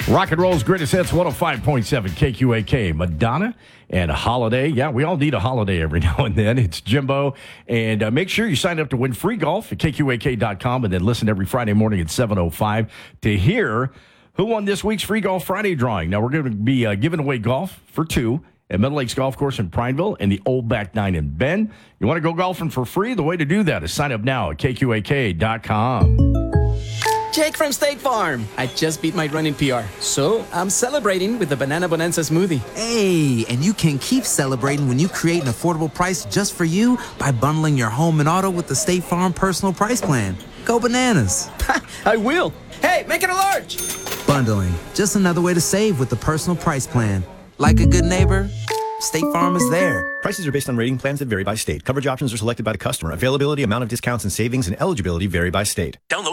Rock and roll's greatest hits, 105.7 KQAK. Madonna and a holiday. Yeah, we all need a holiday every now and then. It's Jimbo. And make sure you sign up to win free golf at KQAK.com and then listen every Friday morning at 7:05 to hear who won this week's Free Golf Friday drawing. Now, we're going to be giving away golf for two at Meadow Lakes Golf Course in Prineville and the Old Back Nine in Bend. You want to go golfing for free? The way to do that is sign up now at KQAK.com. Jake from State Farm. I just beat my running PR, so I'm celebrating with the Banana Bonanza smoothie. Hey, and you can keep celebrating when you create an affordable price just for you by bundling your home and auto with the State Farm Personal Price Plan. Go bananas. I will. Hey, make it a large. Bundling, just another way to save with the Personal Price Plan. Like a good neighbor, State Farm is there. Prices are based on rating plans that vary by state. Coverage options are selected by the customer. Availability, amount of discounts and savings, and eligibility vary by state. Download